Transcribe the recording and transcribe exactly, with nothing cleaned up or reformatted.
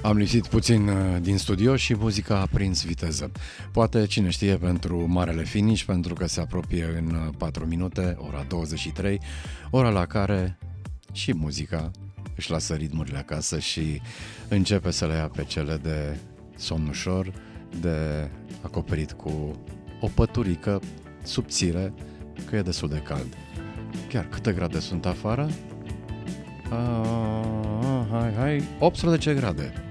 Am lipsit puțin din studio și muzica a prins viteză. Poate, cine știe, pentru marele finish, pentru că se apropie în patru minute, ora douăzeci și trei, ora la care și muzica își lasă ritmurile acasă și începe să le ia pe cele de somn ușor, de acoperit cu o păturică subțire, că e destul de cald. Chiar câte grade sunt afară? A, hai, hai, optsprezece grade.